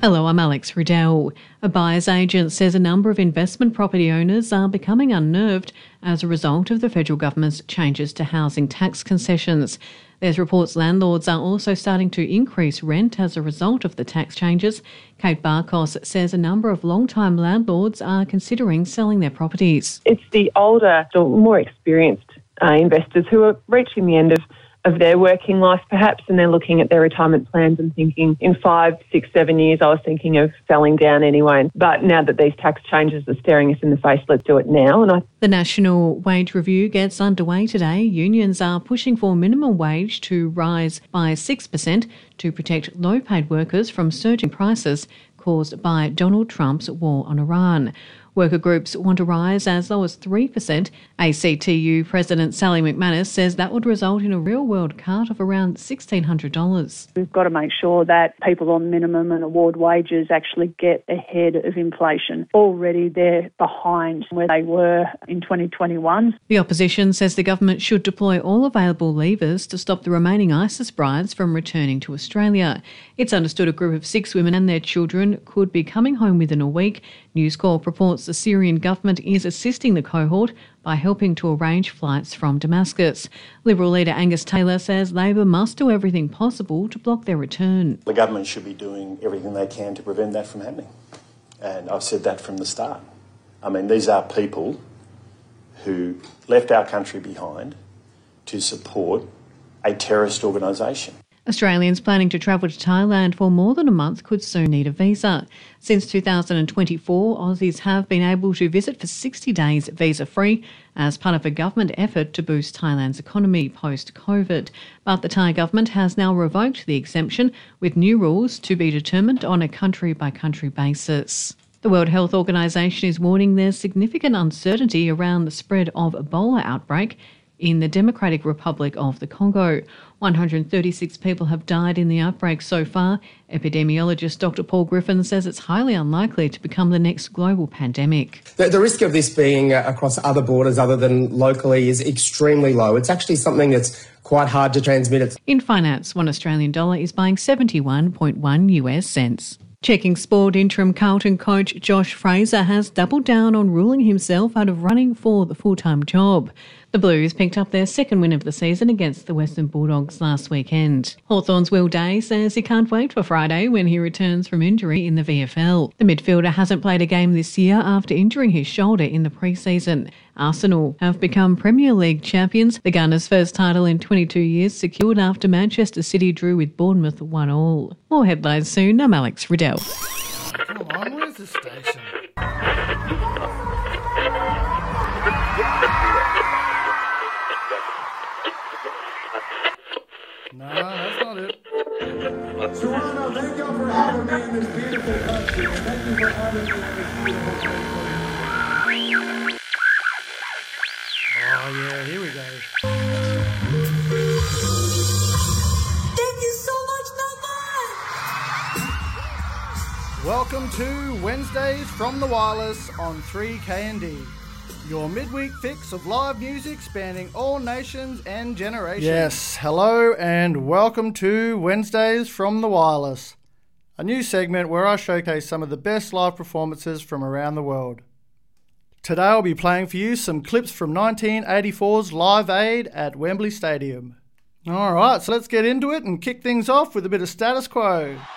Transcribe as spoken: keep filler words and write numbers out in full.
Hello, I'm Alex Riddell. A buyer's agent says a number of investment property owners are becoming unnerved as a result of the federal government's changes to housing tax concessions. There's reports landlords are also starting to increase rent as a result of the tax changes. Kate Barkos says a number of long-time landlords are considering selling their properties. It's the older, or more experienced uh, investors who are reaching the end of of their working life perhaps, and they're looking at their retirement plans and thinking in five, six, seven years I was thinking of selling down anyway. But now that these tax changes are staring us in the face, let's do it now. And I The National Wage Review gets underway today. Unions are pushing for minimum wage to rise by six percent to protect low-paid workers from surging prices caused by Donald Trump's war on Iran. Worker groups want to rise as low as three percent. A C T U President Sally McManus says that would result in a real-world cut of around sixteen hundred dollars. We've got to make sure that people on minimum and award wages actually get ahead of inflation. Already they're behind where they were in twenty twenty-one. The opposition says the government should deploy all available levers to stop the remaining ISIS brides from returning to Australia. It's understood a group of six women and their children could be coming home within a week. News Corp reports the Syrian government is assisting the cohort by helping to arrange flights from Damascus. Liberal leader Angus Taylor says Labor must do everything possible to block their return. The government should be doing everything they can to prevent that from happening. And I've said that from the start. I mean, these are people who left our country behind to support a terrorist organisation. Australians planning to travel to Thailand for more than a month could soon need a visa. Since two thousand twenty-four, Aussies have been able to visit for sixty days visa-free as part of a government effort to boost Thailand's economy post-COVID. But the Thai government has now revoked the exemption, with new rules to be determined on a country-by-country basis. The World Health Organisation is warning there's significant uncertainty around the spread of Ebola outbreak in the Democratic Republic of the Congo. one hundred thirty-six people have died in the outbreak so far. Epidemiologist Doctor Paul Griffin says it's highly unlikely to become the next global pandemic. The, the risk of this being uh, across other borders other than locally is extremely low. It's actually something that's quite hard to transmit. It's- in finance, one Australian dollar is buying seventy-one point one US cents. Checking sport, interim Carlton coach Josh Fraser has doubled down on ruling himself out of running for the full-time job. The Blues picked up their second win of the season against the Western Bulldogs last weekend. Hawthorn's Will Day says he can't wait for Friday when he returns from injury in the V F L. The midfielder hasn't played a game this year after injuring his shoulder in the pre-season. Arsenal have become Premier League champions. The Gunners' first title in twenty-two years secured after Manchester City drew with Bournemouth one all. More headlines soon. I'm Alex Riddell. Come on, where's the station? No, that's not it. Toronto, thank you for having me in this beautiful country. Thank you for having me in this beautiful country. Oh, yeah, here we go. Thank you so much, Mama. Welcome to Wednesdays from the Wireless on three K N D. Your midweek fix of live music spanning all nations and generations. Yes, hello and welcome to Wednesdays from the Wireless, a new segment where I showcase some of the best live performances from around the world. Today I'll be playing for you some clips from nineteen eighty-four's Live Aid at Wembley Stadium. Alright, so let's get into it and kick things off with a bit of Status Quo.